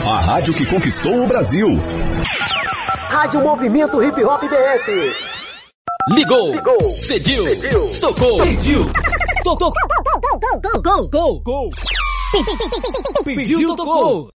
A rádio que conquistou o Brasil. Rádio Movimento Hip Hop DF. Ligou. Pediu. Tocou. Tocou. Gol. Pediu, tocou.